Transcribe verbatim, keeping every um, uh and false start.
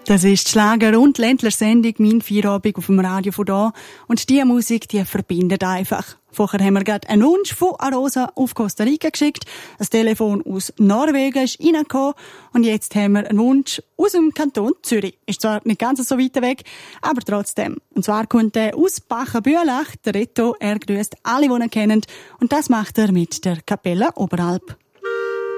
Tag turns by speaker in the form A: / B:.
A: Das ist die Schlager- und Ländler-Sendung «Mein Feierabend» auf dem Radio von da. Und diese Musik, die verbindet einfach. Vorher haben wir gerade einen Wunsch von Arosa auf Costa Rica geschickt. Das Telefon aus Norwegen ist reingekommen. Und jetzt haben wir einen Wunsch aus dem Kanton Zürich. Ist zwar nicht ganz so weit weg, aber trotzdem. Und zwar kommt er aus Bachenbühlach. Der Reto, er grüßt alle, die ihn kennen. Und das macht er mit der Kapelle Oberalp.